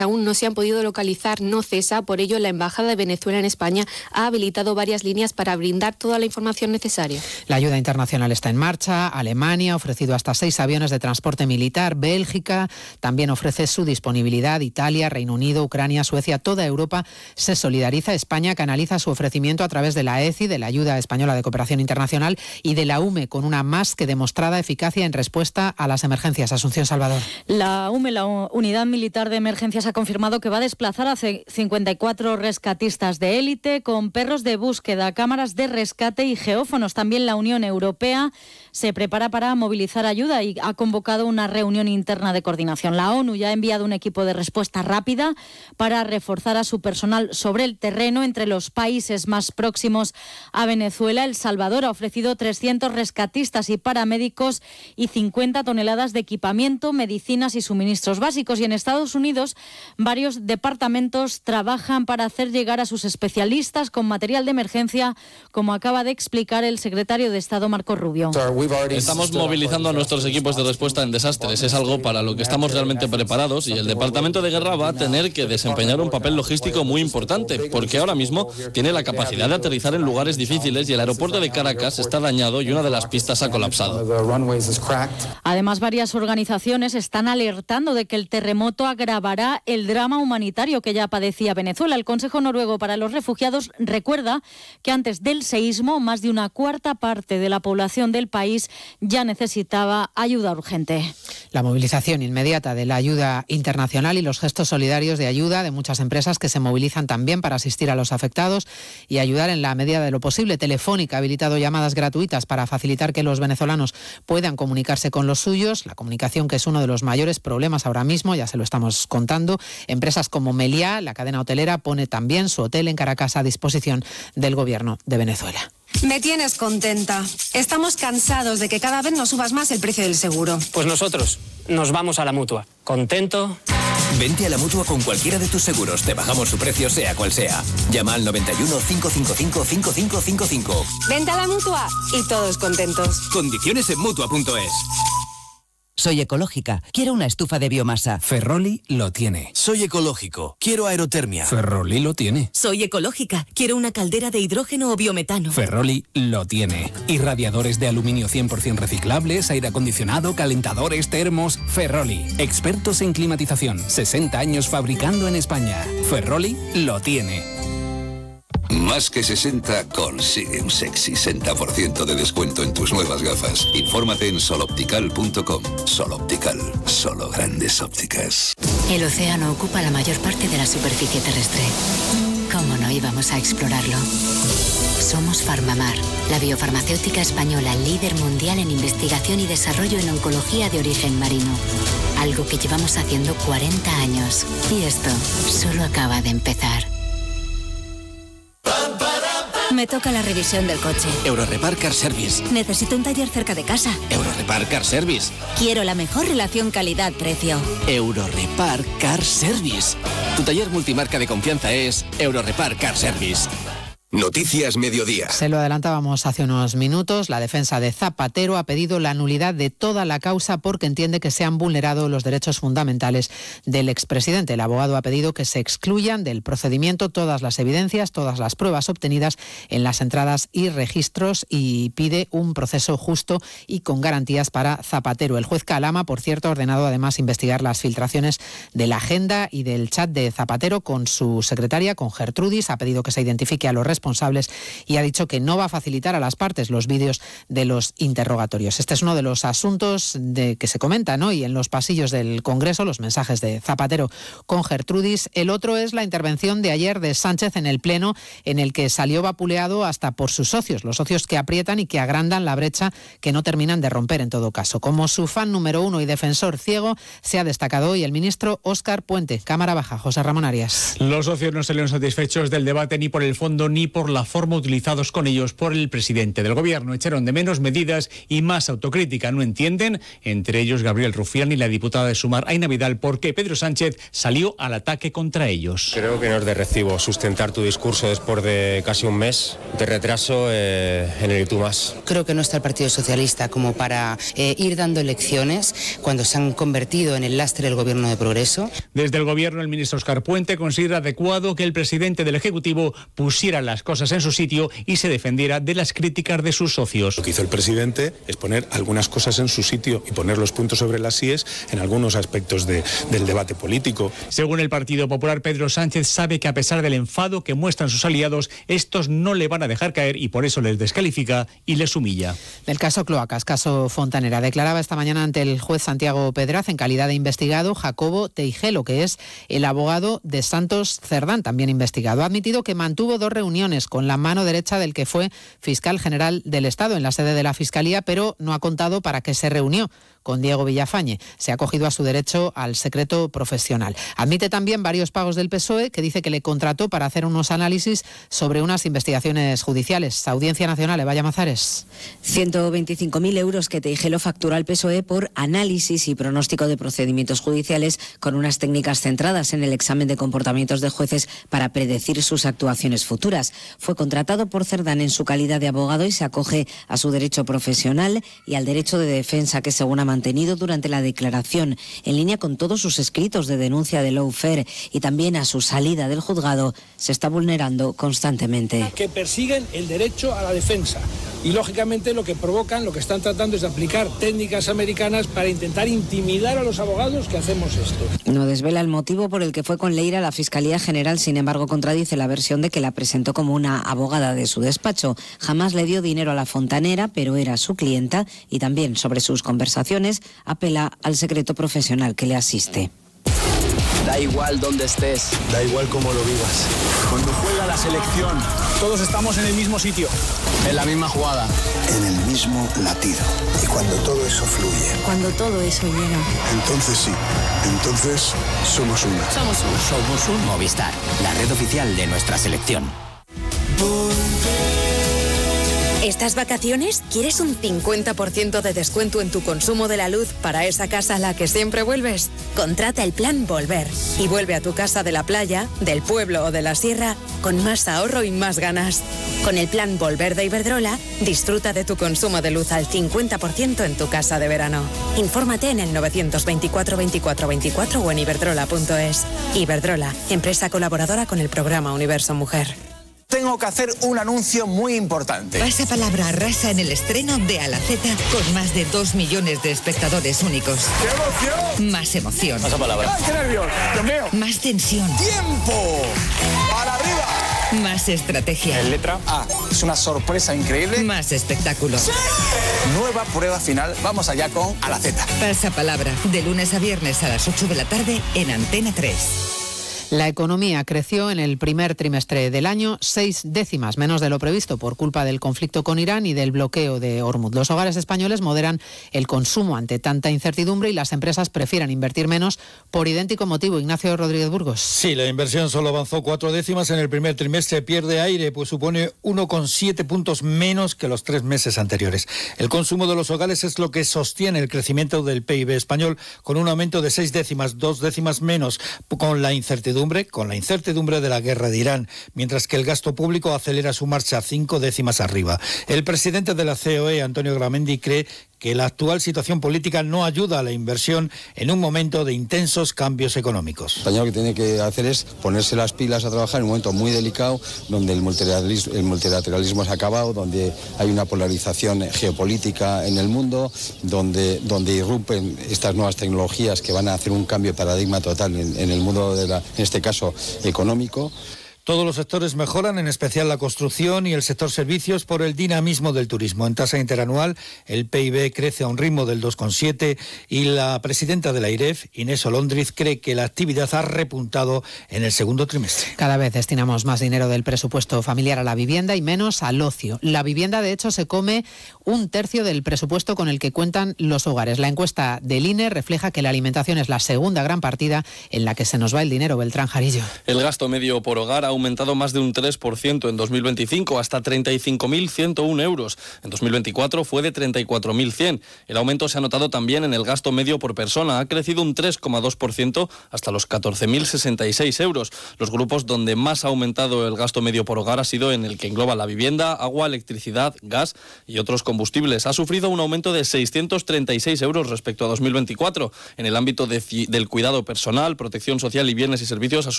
aún no se han podido localizar no cesa. Por ello, la Embajada de Venezuela en España ha habilitado varias líneas para brindar toda la información necesaria. La ayuda internacional está en marcha. Alemania ha ofrecido hasta 6 aviones de transporte militar. Bélgica también ofrece su disponibilidad. Italia, Reino Unido, Ucrania, Suecia, toda Europa se solidariza. España canaliza su ofrecimiento a través de la ECI, de la Ayuda Española de Cooperación Internacional, y de la UME, con una más que demostrada eficacia en respuesta a las emergencias. Asunción Salvador. La UME, la Unidad Militar de Emergencias, ha confirmado que va a desplazar a 54 rescatistas de élite con perros de búsqueda, cámaras de rescate y geófonos. También la Unión Europea se prepara para movilizar ayuda y ha convocado una reunión interna de coordinación. La ONU ya ha enviado un equipo de respuesta rápida para reforzar a su personal sobre el terreno. Entre los países más próximos a Venezuela, El Salvador ha ofrecido 300 rescatistas y paramédicos y 50 toneladas de equipamiento, medicinas y suministros básicos. Y en Estados Unidos, varios departamentos trabajan para hacer llegar a sus especialistas con material de emergencia, como acaba de explicar el secretario de Estado, Marco Rubio. Estamos movilizando a nuestros equipos de respuesta en desastres. Es algo para lo que estamos realmente preparados, y el Departamento de Guerra va a tener que desempeñar un papel logístico muy importante, porque ahora mismo tiene la capacidad de aterrizar en lugares difíciles y el aeropuerto de Caracas está dañado y una de las pistas ha colapsado. Además, varias organizaciones están alertando de que el terremoto agravará el drama humanitario que ya padecía Venezuela. El Consejo Noruego para los Refugiados recuerda que antes del seísmo, más de una cuarta parte de la población del país ya necesitaba ayuda urgente. La movilización inmediata de la ayuda internacional y los gestos solidarios de ayuda de muchas empresas que se movilizan también para asistir a los afectados y ayudar en la medida de lo posible. Telefónica ha habilitado llamadas gratuitas para facilitar que los venezolanos puedan comunicarse con los suyos. La comunicación, que es uno de los mayores problemas ahora mismo, ya se lo estamos contando. Empresas como Meliá, la cadena hotelera, pone también su hotel en Caracas a disposición del gobierno de Venezuela. Me tienes contenta. Estamos cansados de que cada vez nos subas más el precio del seguro. Pues nosotros nos vamos a la Mutua. ¿Contento? Vente a la Mutua con cualquiera de tus seguros. Te bajamos su precio, sea cual sea. Llama al 91 555 5555. Vente a la Mutua y todos contentos. Condiciones en Mutua.es. Soy ecológica, quiero una estufa de biomasa. Ferroli lo tiene. Soy ecológico, quiero aerotermia. Ferroli lo tiene. Soy ecológica, quiero una caldera de hidrógeno o biometano. Ferroli lo tiene. Irradiadores de aluminio 100% reciclables, aire acondicionado, calentadores, termos. Ferroli, expertos en climatización. 60 años fabricando en España. Ferroli lo tiene. Más que 60 consigue un sexy 60% de descuento en tus nuevas gafas. Infórmate en soloptical.com. Soloptical, solo grandes ópticas. El océano ocupa la mayor parte de la superficie terrestre. ¿Cómo no íbamos a explorarlo? Somos Farmamar, la biofarmacéutica española líder mundial en investigación y desarrollo en oncología de origen marino. Algo que llevamos haciendo 40 años. Y esto solo acaba de empezar. Me toca la revisión del coche. Eurorepar Car Service. Necesito un taller cerca de casa. Eurorepar Car Service. Quiero la mejor relación calidad-precio. Eurorepar Car Service. Tu taller multimarca de confianza es Eurorepar Car Service. Noticias Mediodía. Se lo adelantábamos hace unos minutos. La defensa de Zapatero ha pedido la nulidad de toda la causa porque entiende que se han vulnerado los derechos fundamentales del expresidente. El abogado ha pedido que se excluyan del procedimiento todas las evidencias, todas las pruebas obtenidas en las entradas y registros, y pide un proceso justo y con garantías para Zapatero. El juez Calama, por cierto, ha ordenado además investigar las filtraciones de la agenda y del chat de Zapatero con su secretaria, con Gertrudis. Ha pedido que se identifique a los responsables y ha dicho que no va a facilitar a las partes los vídeos de los interrogatorios. Este es uno de los asuntos que se comentan hoy en los pasillos del Congreso, los mensajes de Zapatero con Gertrudis. El otro es la intervención de ayer de Sánchez en el Pleno, en el que salió vapuleado hasta por sus socios, los socios que aprietan y que agrandan la brecha que no terminan de romper en todo caso. Como su fan número uno y defensor ciego, se ha destacado hoy el ministro Óscar Puente. Cámara Baja, José Ramón Arias. Los socios no salieron satisfechos del debate ni por el fondo ni por la forma utilizados con ellos por el presidente del gobierno. Echaron de menos medidas y más autocrítica. No entienden, entre ellos Gabriel Rufián y la diputada de Sumar, Aina Vidal, por qué Pedro Sánchez salió al ataque contra ellos. Creo que no es de recibo sustentar tu discurso después de casi un mes de retraso en el Y Tú Más. Creo que no está el Partido Socialista como para ir dando lecciones cuando se han convertido en el lastre del gobierno de progreso. Desde el gobierno, el ministro Óscar Puente considera adecuado que el presidente del Ejecutivo pusiera las cosas en su sitio y se defendiera de las críticas de sus socios. Lo que hizo el presidente es poner algunas cosas en su sitio y poner los puntos sobre las íes en algunos aspectos del debate político. Según el Partido Popular, Pedro Sánchez sabe que a pesar del enfado que muestran sus aliados, estos no le van a dejar caer y por eso les descalifica y les humilla. El caso Cloacas, caso Fontanera, declaraba esta mañana ante el juez Santiago Pedraz en calidad de investigado Jacobo Teijelo, que es el abogado de Santos Cerdán, también investigado. Ha admitido que mantuvo 2 reuniones con la mano derecha del que fue fiscal general del Estado en la sede de la Fiscalía, pero no ha contado para qué se reunió con Diego Villafañe. Se ha acogido a su derecho al secreto profesional. Admite también varios pagos del PSOE, que dice que le contrató para hacer unos análisis sobre unas investigaciones judiciales. Audiencia Nacional, Eva Llamazares. 125.000 euros que Teijelo facturó al PSOE por análisis y pronóstico de procedimientos judiciales con unas técnicas centradas en el examen de comportamientos de jueces para predecir sus actuaciones futuras. Fue contratado por Cerdán en su calidad de abogado y se acoge a su derecho profesional y al derecho de defensa que, según ha mantenido durante la declaración, en línea con todos sus escritos de denuncia de lawfare y también a su salida del juzgado, se está vulnerando constantemente. Que persiguen el derecho a la defensa y, lógicamente, lo que provocan, lo que están tratando es de aplicar técnicas americanas para intentar intimidar a los abogados que hacemos esto. No desvela el motivo por el que fue con Leira a la Fiscalía General, sin embargo contradice la versión de que la presentó como una abogada de su despacho. Jamás le dio dinero a la fontanera, pero era su clienta, y también sobre sus conversaciones apela al secreto profesional que le asiste. Da igual dónde estés, da igual cómo lo vivas. Cuando juega la selección, todos estamos en el mismo sitio, en la misma jugada, en el mismo latido. Y cuando todo eso fluye, cuando todo eso llega, entonces sí, entonces somos uno. Somos un Movistar, la red oficial de nuestra selección. ¿Estas vacaciones quieres un 50% de descuento en tu consumo de la luz para esa casa a la que siempre vuelves? Contrata el plan Volver y vuelve a tu casa de la playa, del pueblo o de la sierra con más ahorro y más ganas. Con el plan Volver de Iberdrola, disfruta de tu consumo de luz al 50% en tu casa de verano. Infórmate en el 924 24 24 o en iberdrola.es. Iberdrola, empresa colaboradora con el programa Universo Mujer. Tengo que hacer un anuncio muy importante. Pasapalabra arrasa en el estreno de A la Z con más de 2 millones de espectadores únicos. ¡Qué emoción! Más emoción. Pasapalabra. ¡Ay, qué nervios! ¡Dios mío! Más tensión. ¡Tiempo! ¡Para arriba! Más estrategia. En letra A. Es una sorpresa increíble. Más espectáculo. ¡Sí! Nueva prueba final. Vamos allá con A la Z. Pasapalabra. De lunes a viernes a las 8 de la tarde en Antena 3. La economía creció en el primer trimestre del año 6 décimas, menos de lo previsto por culpa del conflicto con Irán y del bloqueo de Hormuz. Los hogares españoles moderan el consumo ante tanta incertidumbre y las empresas prefieren invertir menos por idéntico motivo. Ignacio Rodríguez Burgos. Sí, la inversión solo avanzó 4 décimas en el primer trimestre, pierde aire, pues supone 1,7 puntos menos que los 3 meses anteriores. El consumo de los hogares es lo que sostiene el crecimiento del PIB español, con un aumento de 6 décimas, 2 décimas menos, con la incertidumbre de la guerra de Irán, mientras que el gasto público acelera su marcha 5 décimas arriba. El presidente de la COE, Antonio Gramendi, cree que la actual situación política no ayuda a la inversión en un momento de intensos cambios económicos. España lo que tiene que hacer es ponerse las pilas a trabajar en un momento muy delicado, donde el multilateralismo se ha acabado, donde hay una polarización geopolítica en el mundo, donde irrumpen estas nuevas tecnologías que van a hacer un cambio de paradigma total en el mundo en este caso económico. Todos los sectores mejoran, en especial la construcción y el sector servicios, por el dinamismo del turismo. En tasa interanual, el PIB crece a un ritmo del 2,7 y la presidenta de la AIREF, Inés Olóndriz, cree que la actividad ha repuntado en el segundo trimestre. Cada vez destinamos más dinero del presupuesto familiar a la vivienda y menos al ocio. La vivienda, de hecho, se come 1/3 del presupuesto con el que cuentan los hogares. La encuesta del INE refleja que la alimentación es la segunda gran partida en la que se nos va el dinero. Beltrán Jarillo. El gasto medio por hogar ha aumentado más de un 3% en 2025, hasta 35.101 euros. En 2024 fue de 34.100. El aumento se ha notado también en el gasto medio por persona. Ha crecido un 3,2% hasta los 14.066 euros. Los grupos donde más ha aumentado el gasto medio por hogar ha sido en el que engloba la vivienda, agua, electricidad, gas y otros combustibles. Ha sufrido un aumento de 636 euros respecto a 2024. En el ámbito del cuidado personal, protección social y bienes y servicios ha